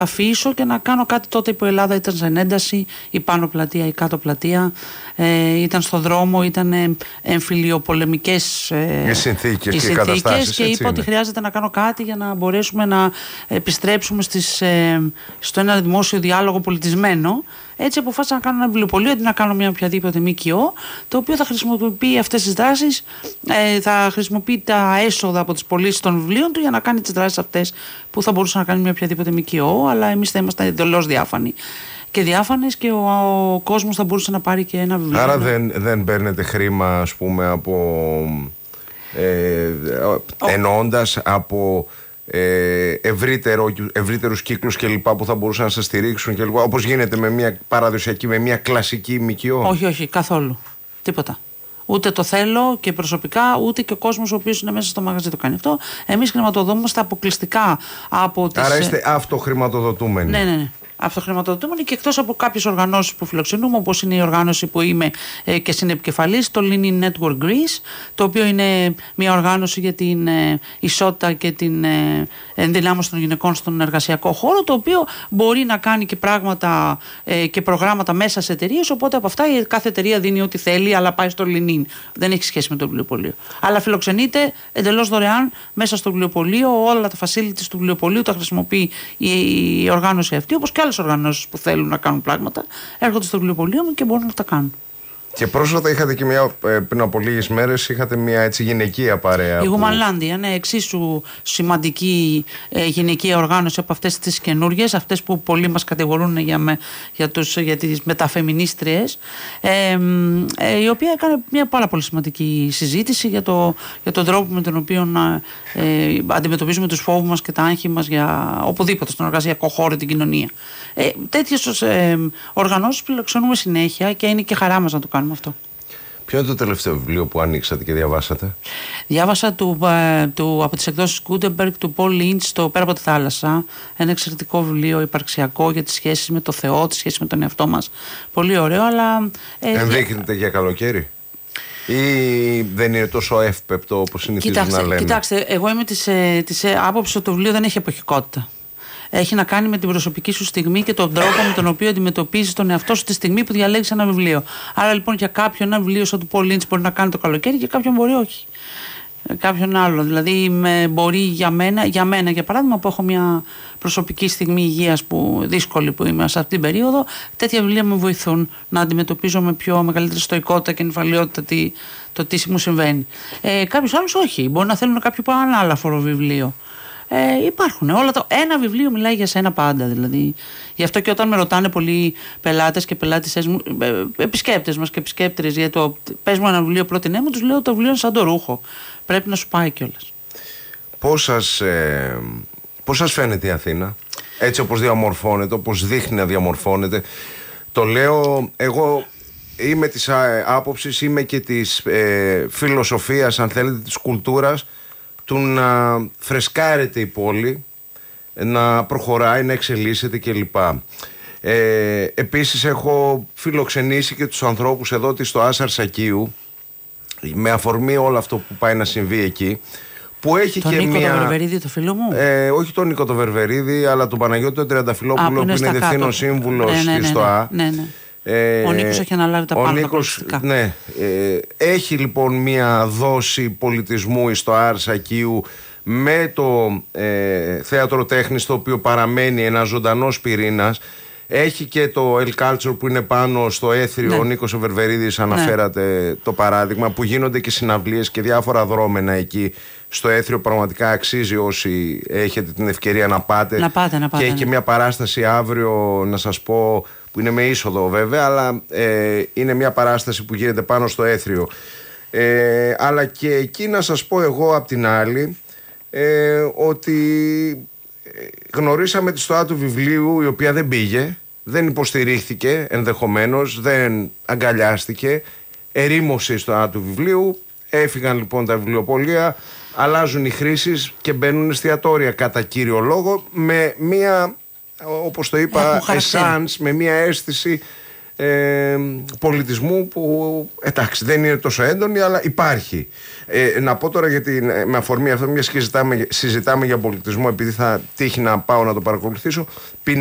αφήσω και να κάνω κάτι τότε που η Ελλάδα ήταν σε ένταση, η πάνω πλατεία, η κάτω πλατεία, ήταν στο δρόμο, ήταν εμφυλιοπολεμικές οι συνθήκες και οι καταστάσεις. Και είπα ότι χρειάζεται να κάνω κάτι για να μπορέσουμε να επιστρέψουμε στο ένα δημόσιο διάλογο πολιτισμένο. Έτσι αποφάσισα να κάνω ένα βιβλιοπωλείο αντί να κάνω μια οποιαδήποτε ΜΚΟ, το οποίο θα χρησιμοποιεί αυτές τις δράσεις, θα χρησιμοποιεί τα έσοδα από τις πωλήσεις των βιβλίων του για να κάνει τις δράσεις αυτές που θα μπορούσε να κάνει μια οποιαδήποτε ΜΚΟ, αλλά εμείς θα είμαστε εντελώς διάφανοι και διάφανες και ο κόσμος θα μπορούσε να πάρει και ένα βιβλίο. Άρα δεν παίρνετε χρήμα, ας πούμε, από εννοώντας από ευρύτερους κύκλους και λοιπά που θα μπορούσαν να σας στηρίξουν και λοιπά, όπως γίνεται με μια παραδοσιακή, με μια κλασική ΜΚΟ? Όχι, καθόλου. Τίποτα. Ούτε το θέλω και προσωπικά, ούτε και ο κόσμος ο οποίος είναι μέσα στο μαγαζί το κάνει αυτό. Εμείς χρηματοδοτούμαστε αποκλειστικά από τις... Άρα είστε αυτοχρηματοδοτούμενοι. Ναι. Αυτοχρηματοδοτούμενοι και εκτός από κάποιες οργανώσεις που φιλοξενούμε, όπως είναι η οργάνωση που είμαι και συνεπικεφαλής, το Lenin Network Greece, το οποίο είναι μια οργάνωση για την ισότητα και την ενδυνάμωση των γυναικών στον εργασιακό χώρο, το οποίο μπορεί να κάνει και πράγματα και προγράμματα μέσα σε εταιρείες, οπότε από αυτά η κάθε εταιρεία δίνει ό,τι θέλει, αλλά πάει στο Lenin. Δεν έχει σχέση με το βιβλιοπωλείο. Αλλά φιλοξενείται εντελώς δωρεάν μέσα στο βιβλιοπωλείο, όλα τα facilities του βιβλιοπωλείου τα χρησιμοποιεί η οργάνωση αυτή, όπως και άλλες οργανώσεις που θέλουν να κάνουν πράγματα, έρχονται στο βιβλιοπωλείο μου και μπορούν να τα κάνουν. Και πρόσφατα είχατε και πριν από λίγες μέρες, είχατε μια έτσι γυναικεία παρέα. Η Γουμανλάνδια, ναι, εξίσου σημαντική γυναικεία οργάνωση από αυτές τις καινούργιες, αυτές που πολλοί μας κατηγορούν για τις μεταφεμινίστριες, η οποία έκανε μια πάρα πολύ σημαντική συζήτηση για τον τρόπο με τον οποίο αντιμετωπίζουμε τους φόβους μας και τα άγχη μας για οπουδήποτε στον εργασιακό χώρο, την κοινωνία. Τέτοιες οργανώσεις φιλοξενούμε συνέχεια και είναι και χαρά μας να το κάνουμε αυτό. Ποιο είναι το τελευταίο βιβλίο που ανοίξατε και διαβάσατε? Διάβασα από τις εκδόσεις Gutenberg του Paul Lynch, το «Πέρα από τη θάλασσα». Ένα εξαιρετικό βιβλίο υπαρξιακό για τις σχέσεις με το Θεό, τις σχέσεις με τον εαυτό μας. Πολύ ωραίο, αλλά... Ενδείχνεται για καλοκαίρι ή δεν είναι τόσο εύπεπτο όπως συνηθίζουν να λένε? Κοιτάξτε, εγώ είμαι της άποψης ότι το βιβλίο δεν έχει εποχικότητα. Έχει να κάνει με την προσωπική σου στιγμή και τον τρόπο με τον οποίο αντιμετωπίζεις τον εαυτό σου τη στιγμή που διαλέγεις ένα βιβλίο. Άρα λοιπόν για κάποιον ένα βιβλίο σαν του Paul Lynch μπορεί να κάνει το καλοκαίρι και κάποιον μπορεί όχι. Κάποιον άλλο. Δηλαδή μπορεί για μένα για παράδειγμα, που έχω μια προσωπική στιγμή υγείας δύσκολη που είμαι σε αυτή την περίοδο, τέτοια βιβλία με βοηθούν να αντιμετωπίζω με πιο μεγαλύτερη στοικότητα και νυφαλιότητα το τι μου συμβαίνει. Κάποιος άλλος όχι. Μπορεί να θέλουν κάποιο ανάλαφρο βιβλίο. Υπάρχουν ένα βιβλίο μιλάει για σένα πάντα, δηλαδή. Γι' αυτό και όταν με ρωτάνε πολλοί πελάτες και πελάτησες μου, επισκέπτες μας και επισκέπτες, για το πες μου ένα βιβλίο, πρότεινέ μου, τους λέω το βιβλίο είναι σαν το ρούχο. Πρέπει να σου πάει κιόλας. Πώς σας φαίνεται η Αθήνα, έτσι όπως διαμορφώνεται, όπως δείχνει να διαμορφώνεται? Το λέω, εγώ είμαι της άποψης, είμαι και της φιλοσοφίας, αν θέλετε, της κουλτούρας, του να φρεσκάρεται η πόλη, να προχωράει, να εξελίσσεται κλπ. Επίσης έχω φιλοξενήσει και τους ανθρώπους εδώ στο Άσαρ Σακίου, με αφορμή όλο αυτό που πάει να συμβεί εκεί, που έχει τον και Νίκο το Βερβερίδη, το φίλο μου. Όχι τον Νίκο το Βερβερίδη, αλλά τον Παναγιώτη τον Τριανταφυλόπουλο, που είναι διευθύνων σύμβουλος στο ΑΑ. Ναι. Ο Νίκος έχει αναλάβει τα πάνω τα ναι, έχει λοιπόν μια δόση πολιτισμού στο Άσαρ Σακίου, με το θέατρο τέχνης, το οποίο παραμένει ένας ζωντανός πυρήνας. Έχει και το El Culture που είναι πάνω στο Έθριο. Ναι. Ο Νίκος ο Βερβερίδης αναφέρατε το παράδειγμα, που γίνονται και συναυλίες και διάφορα δρόμενα εκεί στο Έθριο. Πραγματικά αξίζει όσοι έχετε την ευκαιρία να πάτε. Να πάτε. Και έχει και μια παράσταση αύριο, να σας πω, που είναι με είσοδο βέβαια, αλλά είναι μια παράσταση που γίνεται πάνω στο Έθριο. Αλλά και εκεί να σας πω εγώ απ' την άλλη, ότι γνωρίσαμε τη στοά του βιβλίου, η οποία δεν πήγε, δεν υποστηρίχθηκε ενδεχομένως, δεν αγκαλιάστηκε, ερήμωσε η στοά του βιβλίου. Έφυγαν λοιπόν τα βιβλιοπωλεία, αλλάζουν οι χρήσεις και μπαίνουν εστιατόρια κατά κύριο λόγο, με μία, όπως το είπα, essence, με μία αίσθηση πολιτισμού που εντάξει δεν είναι τόσο έντονη, αλλά υπάρχει. Να πω τώρα με αφορμή αυτό, μιας και συζητάμε για πολιτισμό, επειδή θα τύχει να πάω να το παρακολουθήσω.